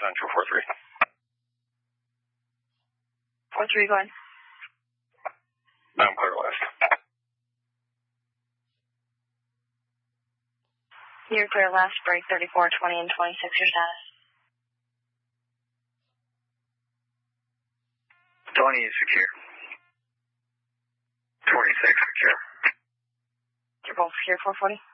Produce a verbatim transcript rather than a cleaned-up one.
Central four three. four three, go ahead. I'm clear west. You're clear left, break thirty-four, twenty, and twenty-six, your status. twenty is secure. twenty-six secure. You're both secure, four forty.